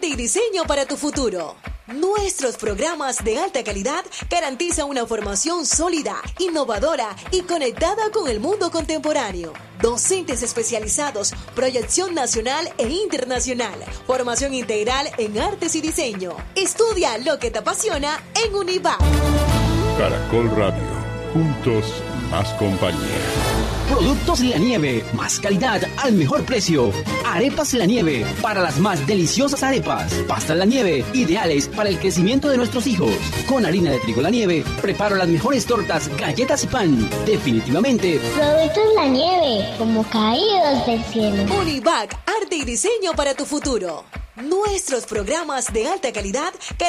y diseño para tu futuro. Nuestros programas de alta calidad garantizan una formación sólida, innovadora y conectada con el mundo contemporáneo. Docentes especializados, proyección nacional e internacional, formación integral en artes y diseño. Estudia lo que te apasiona en Univac. Caracol Radio, juntos más compañía. Productos La Nieve, más calidad al mejor precio. Arepas La Nieve, para las más deliciosas arepas. Pastas La Nieve, ideales para el crecimiento de nuestros hijos. Con harina de trigo La Nieve, preparo las mejores tortas, galletas y pan. Definitivamente. Productos La Nieve, como caídos del cielo. Univac, arte y diseño para tu futuro. Nuestros programas de alta calidad